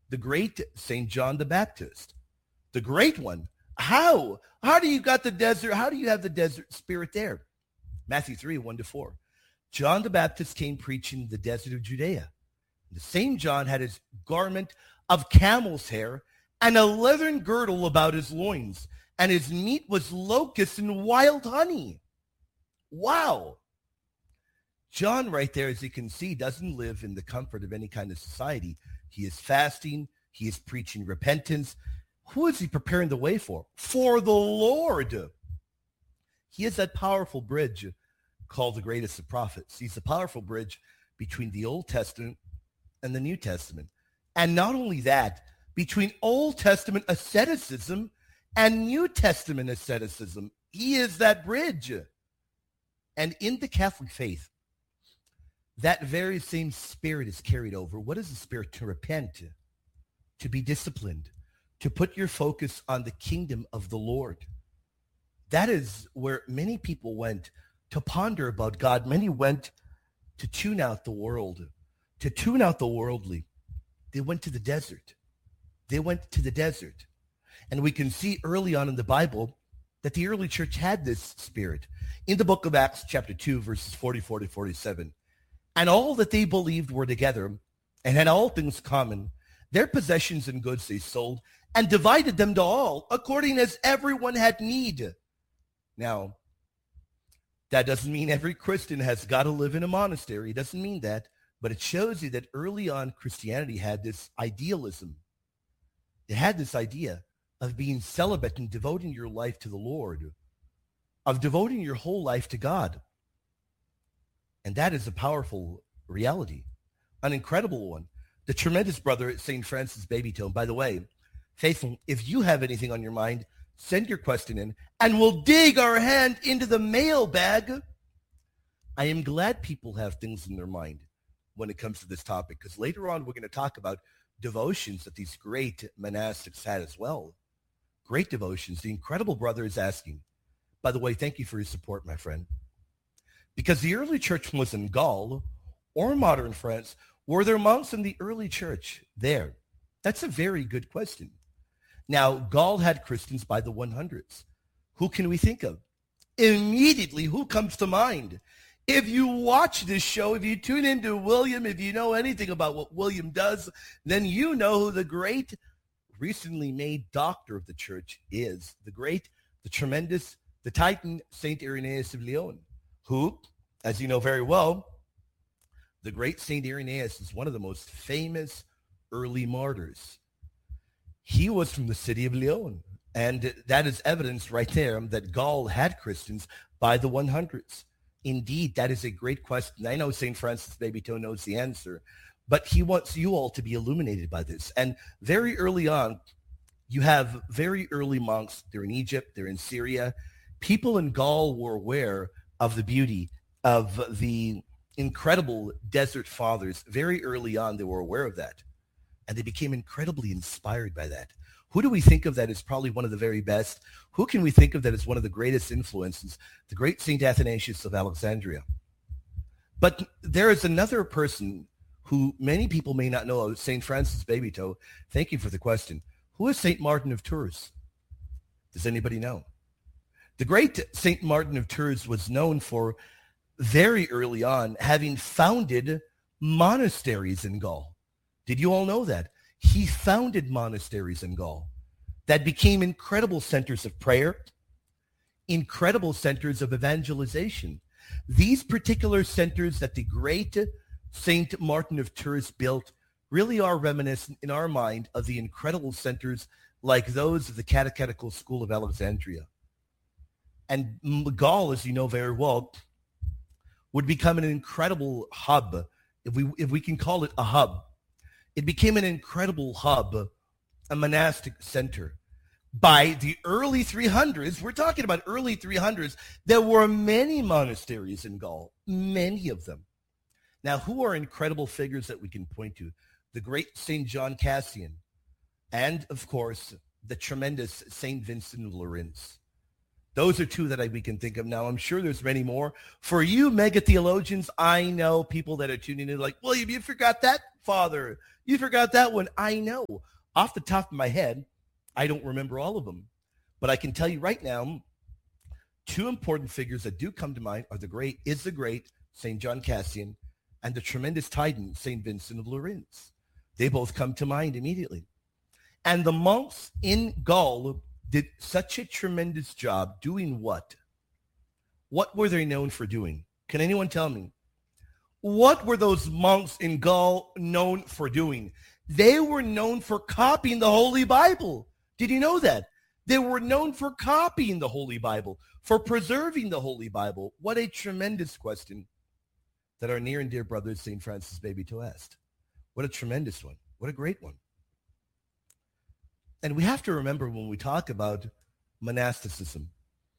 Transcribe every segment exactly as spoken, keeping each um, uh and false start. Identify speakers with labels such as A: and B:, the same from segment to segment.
A: the great Saint John the Baptist, the great one. How? How do you got the desert? How do you have the desert spirit there? Matthew three, one to four. John the Baptist came preaching the desert of Judea. The same John had his garment of camel's hair and a leathern girdle about his loins, and his meat was locusts and wild honey. Wow. John right there, as you can see, doesn't live in the comfort of any kind of society. He is fasting. He is preaching repentance. Who is he preparing the way for? For the Lord. He is that powerful bridge called the greatest of prophets. He's the powerful bridge between the Old Testament and the New Testament. And not only that, between Old Testament asceticism and New Testament asceticism. He is that bridge. And in the Catholic faith, that very same spirit is carried over. What is the spirit? To repent, to be disciplined, to put your focus on the kingdom of the Lord. That is where many people went to ponder about God. Many went to tune out the world, to tune out the worldly. They went to the desert. They went to the desert. And we can see early on in the Bible that the early church had this spirit. In the book of Acts, chapter two, verses forty-four to forty-seven, and all that they believed were together and had all things common. Their possessions and goods they sold and divided them to all according as everyone had need. Now, that doesn't mean every Christian has got to live in a monastery. It doesn't mean that, but it shows you that early on Christianity had this idealism. It had this idea of being celibate and devoting your life to the Lord, of devoting your whole life to God. And that is a powerful reality, an incredible one. The tremendous brother, Saint Francis Babytone. By the way, faithful, if you have anything on your mind, send your question in, and we'll dig our hand into the mailbag. I am glad people have things in their mind when it comes to this topic, because later on we're going to talk about devotions that these great monastics had as well. Great devotions. The incredible brother is asking, by the way, thank you for your support, my friend. Because the early church was in Gaul or modern France, were there monks in the early church there? That's a very good question. Now, Gaul had Christians by the hundreds. Who can we think of? Immediately, who comes to mind? If you watch this show, if you tune into William, if you know anything about what William does, then you know who the great, recently made doctor of the church is. The great, the tremendous, the titan, Saint Irenaeus of Lyon, who, as you know very well, the great Saint Irenaeus is one of the most famous early martyrs. He was from the city of Lyon, and that is evidence right there that Gaul had Christians by the hundreds. Indeed, that is a great question. I know Saint Francis Babytone knows the answer, but he wants you all to be illuminated by this. And very early on, you have very early monks. They're in Egypt. They're in Syria. People in Gaul were aware of the beauty of the incredible desert fathers. Very early on, they were aware of that. And they became incredibly inspired by that. Who do we think of that as probably one of the very best? Who can we think of that as one of the greatest influences? The great Saint Athanasius of Alexandria. But there is another person who many people may not know of, Saint Francis Babytone. Thank you for the question. Who is Saint Martin of Tours? Does anybody know? The great Saint Martin of Tours was known for, very early on, having founded monasteries in Gaul. Did you all know that? He founded monasteries in Gaul that became incredible centers of prayer, incredible centers of evangelization. These particular centers that the great Saint Martin of Tours built really are reminiscent in our mind of the incredible centers like those of the Catechetical School of Alexandria. And Gaul, as you know very well, would become an incredible hub, if we if we can call it a hub. It became an incredible hub, a monastic center. By the early three hundreds, we're talking about early three hundreds, there were many monasteries in Gaul, many of them. Now, who are incredible figures that we can point to? The great Saint John Cassian, and, of course, the tremendous Saint Vincent of Lérins. Those are two that I, we can think of now. I'm sure there's many more. For you mega theologians, I know people that are tuning in like, William, you forgot that father. You forgot that one. I know. Off the top of my head, I don't remember all of them. But I can tell you right now, two important figures that do come to mind are the great, is the great Saint John Cassian and the tremendous Titan, Saint Vincent of Lerins. They both come to mind immediately. And the monks in Gaul did such a tremendous job doing what? What were they known for doing? Can anyone tell me? What were those monks in Gaul known for doing? They were known for copying the Holy Bible. Did you know that? They were known for copying the Holy Bible, for preserving the Holy Bible. What a tremendous question that our near and dear brother, Saint Francis Bébéto, asked. What a tremendous one. What a great one. And we have to remember when we talk about monasticism,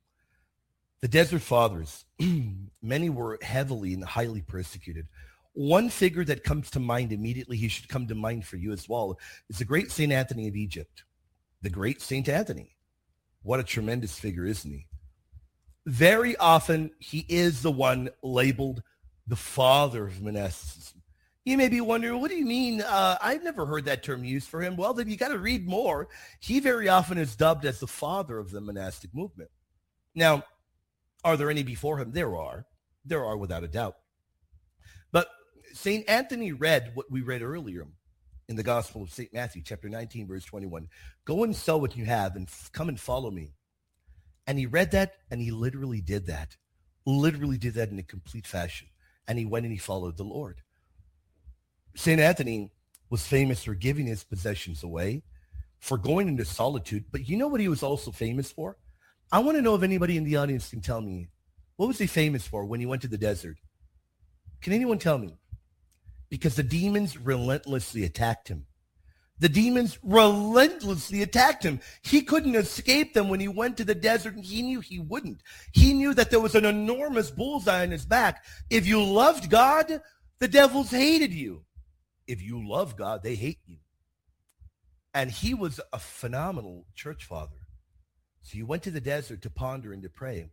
A: the Desert Fathers, many were heavily and highly persecuted. One figure that comes to mind immediately, he should come to mind for you as well, is the great Saint Anthony of Egypt. The great Saint Anthony. What a tremendous figure, isn't he? Very often, he is the one labeled the father of monasticism. You may be wondering, what do you mean? Uh, I've never heard that term used for him. Well, then you got to read more. He very often is dubbed as the father of the monastic movement. Now, are there any before him? There are. There are without a doubt. But Saint Anthony read what we read earlier in the Gospel of Saint Matthew, chapter nineteen, verse twenty-one. Go and sell what you have and f- come and follow me. And he read that, and he literally did that. Literally did that in a complete fashion. And he went and he followed the Lord. Saint Anthony was famous for giving his possessions away, for going into solitude. But you know what he was also famous for? I want to know if anybody in the audience can tell me, what was he famous for when he went to the desert? Can anyone tell me? Because the demons relentlessly attacked him. The demons relentlessly attacked him. He couldn't escape them when he went to the desert, and he knew he wouldn't. He knew that there was an enormous bullseye on his back. If you loved God, the devils hated you. If you love God, they hate you. And he was a phenomenal church father. So he went to the desert to ponder and to pray.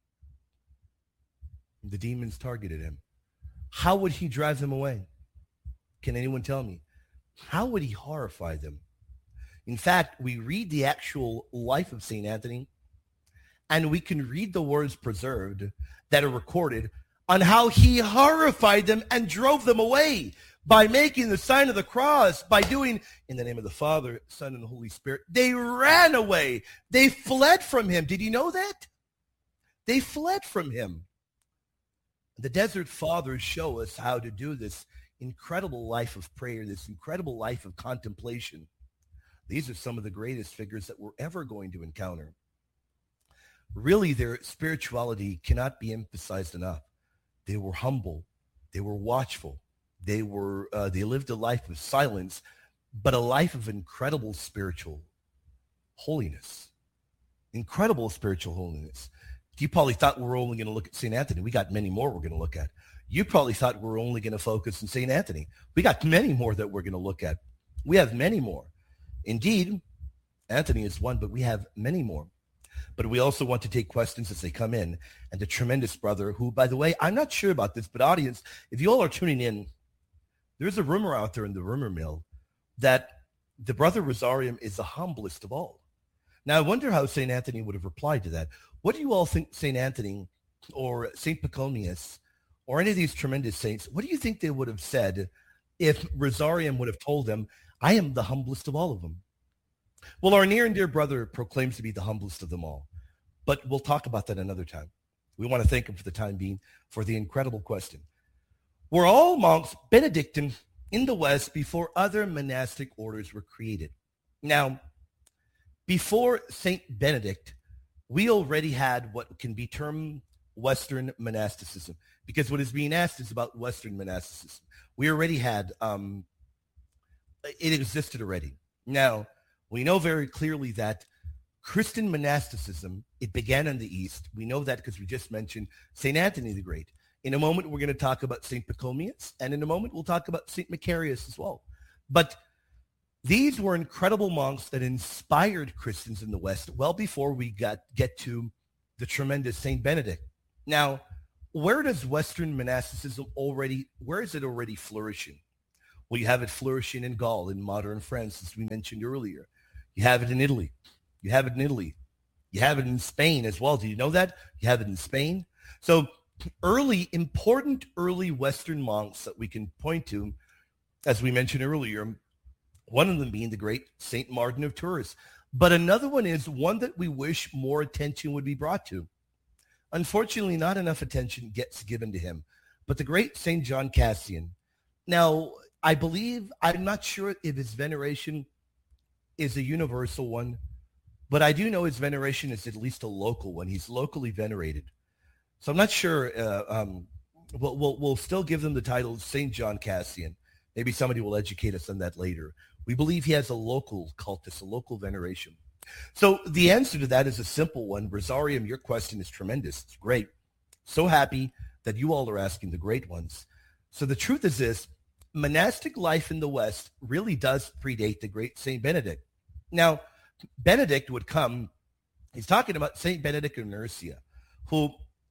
A: The demons targeted him. How would he drive them away? Can anyone tell me? How would he horrify them? In fact, we read the actual life of Saint Anthony, and we can read the words preserved that are recorded on how he horrified them and drove them away by making the sign of the cross, by doing, in the name of the Father, Son, and the Holy Spirit. They ran away. They fled from him. Did you know that? They fled from him. The Desert Fathers show us how to do this incredible life of prayer, this incredible life of contemplation. These are some of the greatest figures that we're ever going to encounter. Really, their spirituality cannot be emphasized enough. They were humble. They were watchful. They were. Uh, they lived a life of silence, but a life of incredible spiritual holiness. Incredible spiritual holiness. You probably thought we were only going to look at Saint Anthony. We got many more we're going to look at. You probably thought we were only going to focus on Saint Anthony. We got many more that we're going to look at. We have many more. Indeed, Anthony is one, but we have many more. But we also want to take questions as they come in. And the tremendous brother who, by the way, I'm not sure about this, but audience, if you all are tuning in, there's a rumor out there in the rumor mill that the brother Rosarium is the humblest of all. Now, I wonder how Saint Anthony would have replied to that. What do you all think Saint Anthony or Saint Pachomius or any of these tremendous saints, what do you think they would have said if Rosarium would have told them, I am the humblest of all of them? Well, our near and dear brother proclaims to be the humblest of them all. But we'll talk about that another time. We want to thank him for the time being for the incredible question. Were all monks Benedictine in the West before other monastic orders were created? Now, before Saint Benedict, we already had what can be termed Western monasticism, because what is being asked is about Western monasticism. We already had, um, it existed already. Now, we know very clearly that Christian monasticism, it began in the East. We know that because we just mentioned Saint Anthony the Great. In a moment, we're going to talk about Saint Pachomius, and in a moment, we'll talk about Saint Macarius as well. But these were incredible monks that inspired Christians in the West well before we got get to the tremendous Saint Benedict. Now, where does Western monasticism already, where is it already flourishing? Well, you have it flourishing in Gaul, in modern France, as we mentioned earlier. You have it in Italy. You have it in Italy. You have it in Spain as well. Do you know that? You have it in Spain. So early, important early Western monks that we can point to, as we mentioned earlier, one of them being the great Saint Martin of Tours. But another one is one that we wish more attention would be brought to. Unfortunately, not enough attention gets given to him. But the great Saint John Cassian. Now, I believe, I'm not sure if his veneration is a universal one, but I do know his veneration is at least a local one. He's locally venerated. So I'm not sure. Uh, um, we'll, we'll, we'll still give them the title Saint John Cassian. Maybe somebody will educate us on that later. We believe he has a local cultus, a local veneration. So the answer to that is a simple one. Rosarium, your question is tremendous. It's great. So happy that you all are asking the great ones. So the truth is this. Monastic life in the West really does predate the great Saint Benedict. Now, Benedict would come, he's talking about Saint Benedict of Nursia, who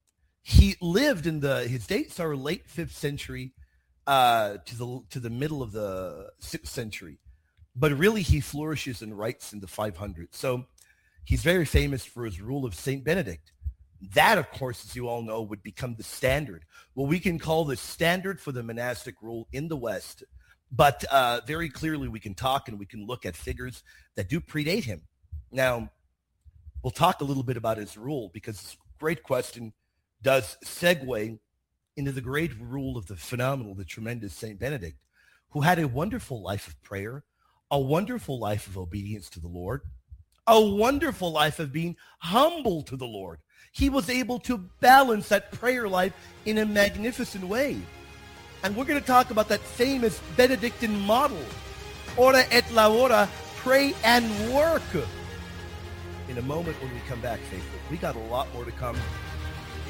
A: he lived in the, his dates are late fifth century uh, to the to the middle of the sixth century. But really he flourishes and writes in the five hundreds. So he's very famous for his rule of Saint Benedict. That, of course, as you all know, would become the standard. What we can call the standard for the monastic rule in the West. But uh, very clearly we can talk and we can look at figures that do predate him. Now, we'll talk a little bit about his rule because this great question does segue into the great rule of the phenomenal, the tremendous Saint Benedict, who had a wonderful life of prayer, a wonderful life of obedience to the Lord, a wonderful life of being humble to the Lord. He was able to balance that prayer life in a magnificent way. And we're going to talk about that famous Benedictine model, ora et labora, pray and work, in a moment when we come back, faithful. We got a lot more to come.